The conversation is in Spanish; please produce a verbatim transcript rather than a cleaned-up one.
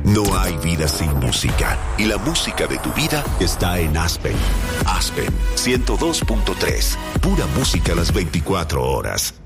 No hay vida sin música, y la música de tu vida está en Aspen. Aspen ciento dos punto tres, pura música las veinticuatro horas.